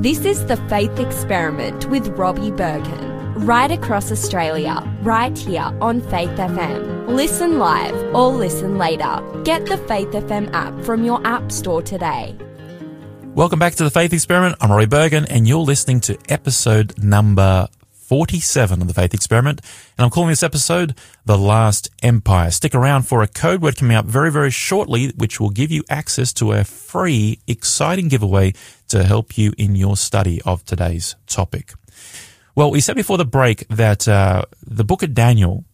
This is The Faith Experiment with Robbie Bergen, right across Australia, right here on Faith FM. Listen live or listen later. Get the Faith FM app from your app store today. Welcome back to The Faith Experiment. I'm Robbie Bergen, and you're listening to episode number 47 of The Faith Experiment, and I'm calling this episode The Last Empire. Stick around for a code word coming up very, very shortly, which will give you access to a free, exciting giveaway to help you in your study of today's topic. Well, we said before the break that the book of Daniel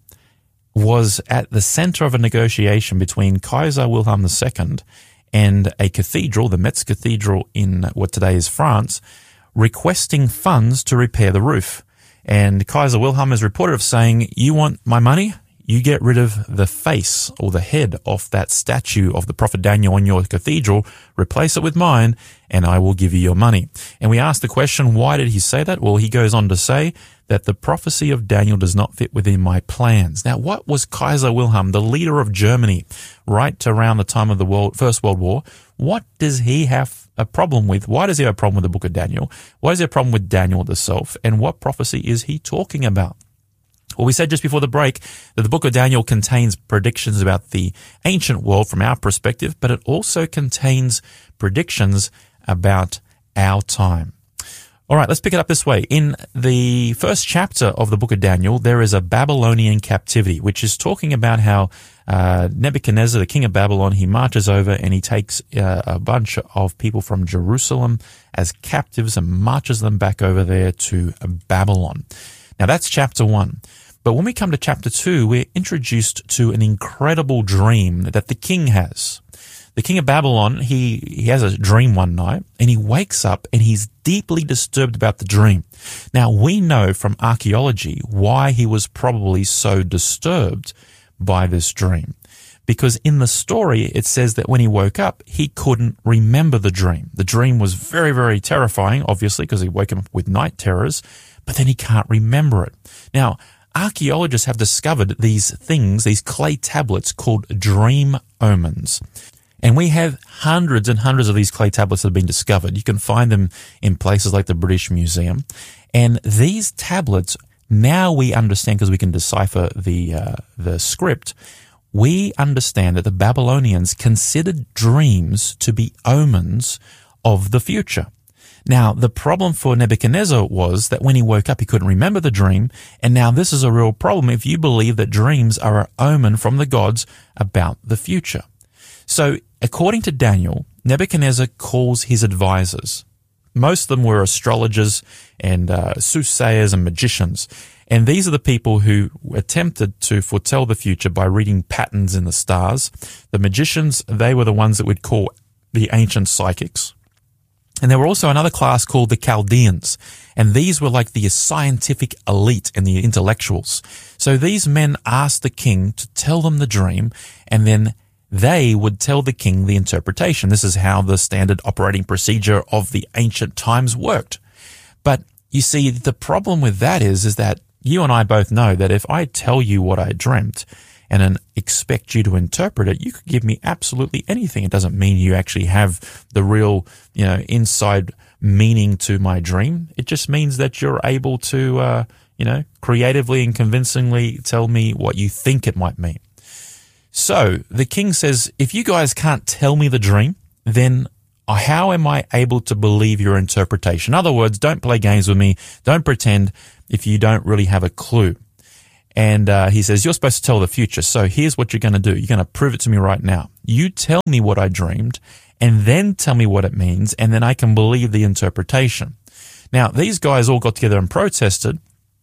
was at the center of a negotiation between Kaiser Wilhelm II and a cathedral, the Metz Cathedral in what today is France, requesting funds to repair the roof. And Kaiser Wilhelm is reported of saying, you want my money? You get rid of the face or the head off that statue of the prophet Daniel in your cathedral, replace it with mine, and I will give you your money. And we asked the question, why did he say that? Well, he goes on to say that the prophecy of Daniel does not fit within my plans. Now, what was Kaiser Wilhelm, the leader of Germany, right around the time of the First World War? What does he have a problem with? Why does he have a problem with the book of Daniel? Why does he have a problem with Daniel itself? And what prophecy is he talking about? Well, we said just before the break that the book of Daniel contains predictions about the ancient world from our perspective, but it also contains predictions about our time. All right, let's pick it up this way. In the first chapter of the book of Daniel, there is a Babylonian captivity, which is talking about how Nebuchadnezzar, the king of Babylon, he marches over and he takes a bunch of people from Jerusalem as captives and marches them back over there to Babylon. Now, that's chapter 1. But when we come to chapter 2, we're introduced to an incredible dream that the king has. The king of Babylon, he has a dream one night, and he wakes up and he's deeply disturbed about the dream. Now, we know from archaeology why he was probably so disturbed by this dream. Because in the story, it says that when he woke up, he couldn't remember the dream. The dream was very, very terrifying, obviously, because he woke up with night terrors, but then he can't remember it. Now, archaeologists have discovered these things, these clay tablets called dream omens. And we have hundreds and hundreds of these clay tablets that have been discovered. You can find them in places like the British Museum. And these tablets, now we understand, because we can decipher the script, we understand that the Babylonians considered dreams to be omens of the future. Now, the problem for Nebuchadnezzar was that when he woke up, he couldn't remember the dream. And now this is a real problem if you believe that dreams are an omen from the gods about the future. So, according to Daniel, Nebuchadnezzar calls his advisors. Most of them were astrologers and soothsayers and magicians. And these are the people who attempted to foretell the future by reading patterns in the stars. The magicians, they were the ones that we'd call the ancient psychics. And there were also another class called the Chaldeans. And these were like the scientific elite and the intellectuals. So these men asked the king to tell them the dream, and then they would tell the king the interpretation. This is how the standard operating procedure of the ancient times worked. But you see, the problem with that is that you and I both know that if I tell you what I dreamt and then expect you to interpret it, you could give me absolutely anything. It doesn't mean you actually have the real, inside meaning to my dream. It just means that you're able to, creatively and convincingly tell me what you think it might mean. So the king says, if you guys can't tell me the dream, then how am I able to believe your interpretation? In other words, don't play games with me. Don't pretend if you don't really have a clue. And he says, you're supposed to tell the future. So here's what you're going to do. You're going to prove it to me right now. You tell me what I dreamed and then tell me what it means, and then I can believe the interpretation. Now, these guys all got together and protested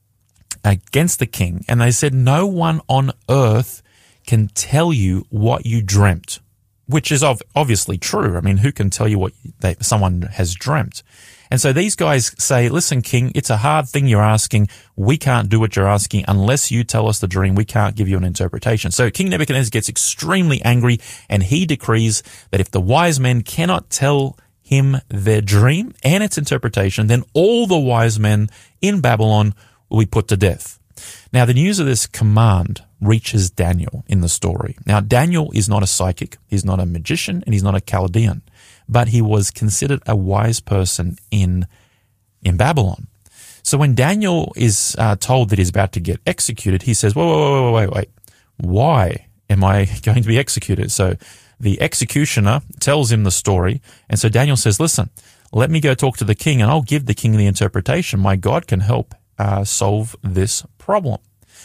against the king, and they said, no one on earth can tell you what you dreamt, which is obviously true. I mean, who can tell you what someone has dreamt? And so these guys say, listen, king, it's a hard thing you're asking. We can't do what you're asking unless you tell us the dream. We can't give you an interpretation. So King Nebuchadnezzar gets extremely angry, and he decrees that if the wise men cannot tell him their dream and its interpretation, then all the wise men in Babylon will be put to death. Now, the news of this command reaches Daniel in the story. Now, Daniel is not a psychic, he's not a magician, and he's not a Chaldean, but he was considered a wise person in in Babylon. So when Daniel is told that he's about to get executed, he says, wait. Why am I going to be executed? So the executioner tells him the story. And so Daniel says, listen, let me go talk to the king and I'll give the king the interpretation. My God can help solve this problem.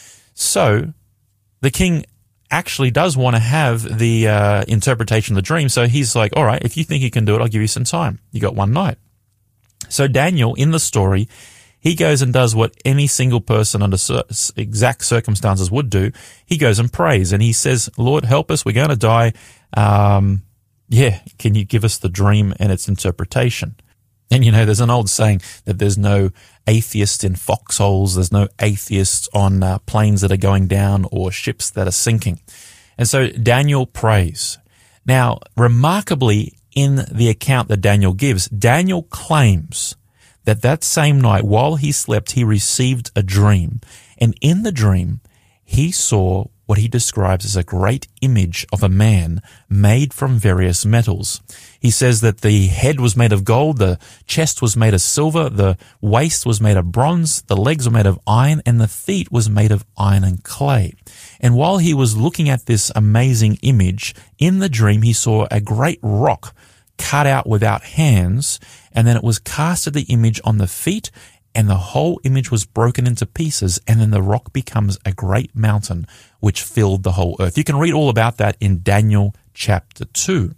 So the king actually does want to have the interpretation of the dream. So he's like, all right, if you think you can do it, I'll give you some time. You got one night. So Daniel, in the story, he goes and does what any single person under exact circumstances would do. He goes and prays and he says, Lord, help us. We're going to die. Can you give us the dream and its interpretation? And, there's an old saying that there's no atheist in foxholes. There's no atheists on planes that are going down or ships that are sinking. And so Daniel prays. Now, remarkably, in the account that Daniel gives, Daniel claims that same night, while he slept, he received a dream. And in the dream, he saw what he describes as a great image of a man made from various metals. He says that the head was made of gold, the chest was made of silver, the waist was made of bronze, the legs were made of iron, and the feet was made of iron and clay. And while he was looking at this amazing image, in the dream he saw a great rock cut out without hands, and then it was cast at the image on the feet, and the whole image was broken into pieces, and then the rock becomes a great mountain which filled the whole earth. You can read all about that in Daniel chapter 2.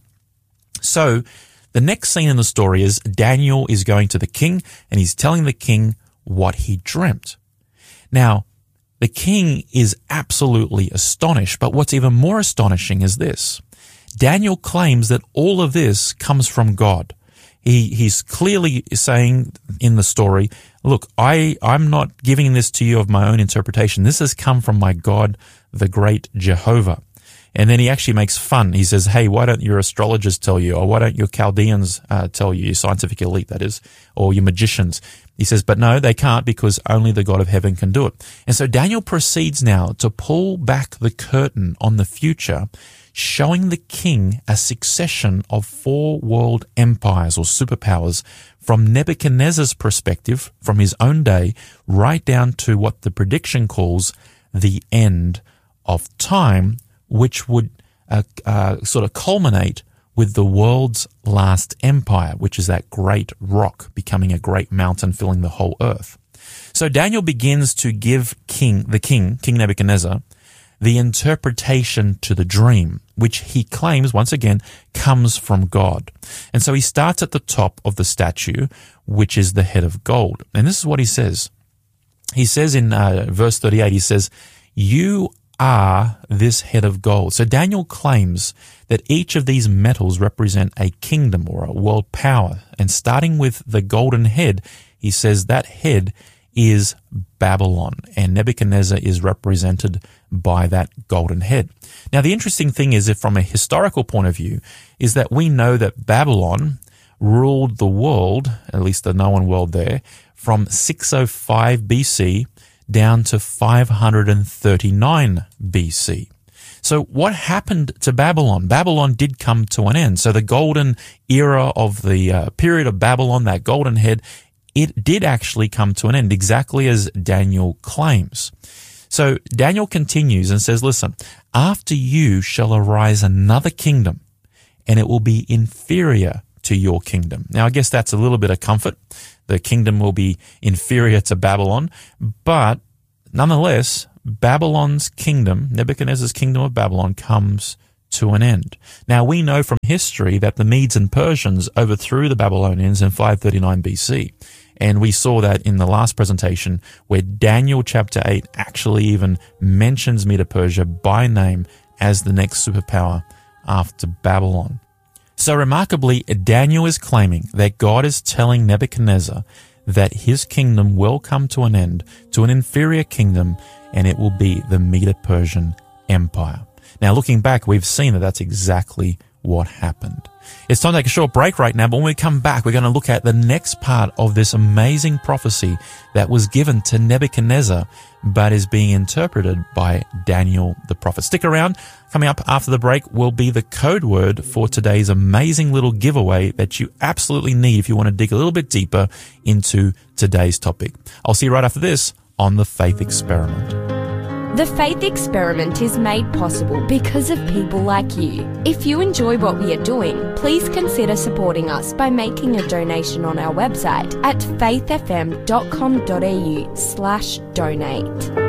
So the next scene in the story is Daniel is going to the king, and he's telling the king what he dreamt. Now, the king is absolutely astonished, but what's even more astonishing is this. Daniel claims that all of this comes from God. He's clearly saying in the story, look, I'm not giving this to you of my own interpretation. This has come from my God, the great Jehovah. And then he actually makes fun. He says, hey, why don't your astrologers tell you? Or why don't your Chaldeans tell you, your scientific elite, that is, or your magicians? He says, but no, they can't, because only the God of heaven can do it. And so Daniel proceeds now to pull back the curtain on the future, showing the king a succession of 4 world empires or superpowers from Nebuchadnezzar's perspective, from his own day, right down to what the prediction calls the end of time, which would sort of culminate with the world's last empire, which is that great rock becoming a great mountain filling the whole earth. So Daniel begins to give King Nebuchadnezzar, the interpretation to the dream, which he claims, once again, comes from God. And so he starts at the top of the statue, which is the head of gold. And this is what he says. He says in verse 38, he says, you are this head of gold. So Daniel claims that each of these metals represent a kingdom or a world power. And starting with the golden head, he says that head is Babylon, and Nebuchadnezzar is represented by that golden head. Now, the interesting thing is, if from a historical point of view, is that we know that Babylon ruled the world, at least the known world there, from 605 BC down to 539 BC. So what happened to Babylon? Babylon did come to an end. So the golden era of the period of Babylon, that golden head, it did actually come to an end, exactly as Daniel claims. So Daniel continues and says, listen, after you shall arise another kingdom, and it will be inferior to your kingdom. Now, I guess that's a little bit of comfort. The kingdom will be inferior to Babylon, but nonetheless, Babylon's kingdom, Nebuchadnezzar's kingdom of Babylon, comes to an end. Now, we know from history that the Medes and Persians overthrew the Babylonians in 539 BC. And we saw that in the last presentation, where Daniel chapter 8 actually even mentions Medo-Persia by name as the next superpower after Babylon. So remarkably, Daniel is claiming that God is telling Nebuchadnezzar that his kingdom will come to an end, to an inferior kingdom, and it will be the Medo-Persian Empire. Now, looking back, we've seen that that's exactly what happened. It's time to take a short break right now, but when we come back, we're going to look at the next part of this amazing prophecy that was given to Nebuchadnezzar, but is being interpreted by Daniel the prophet. Stick around. Coming up after the break will be the code word for today's amazing little giveaway that you absolutely need if you want to dig a little bit deeper into today's topic. I'll see you right after this on The Faith Experiment. The Faith Experiment is made possible because of people like you. If you enjoy what we are doing, please consider supporting us by making a donation on our website at faithfm.com.au/donate.